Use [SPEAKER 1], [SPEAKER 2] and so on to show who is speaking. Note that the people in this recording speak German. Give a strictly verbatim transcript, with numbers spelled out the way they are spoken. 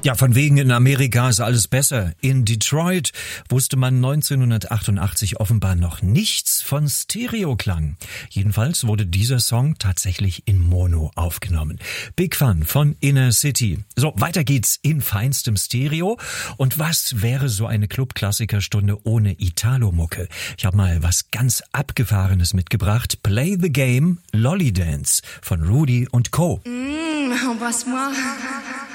[SPEAKER 1] Ja, von wegen in Amerika ist alles besser. In Detroit wusste man neunzehnhundertachtundachtzig offenbar noch nichts von Stereoklang. Jedenfalls wurde dieser Song tatsächlich in Mono aufgenommen. Big Fun von Inner City. So, weiter geht's in feinstem Stereo. Und was wäre so eine Club-Klassiker-Stunde ohne Italo-Mucke? Ich habe mal was ganz Abgefahrenes mitgebracht. Play the Game, Lolly Dance von Rudy und Co.
[SPEAKER 2] Mmh, embrasse-moi.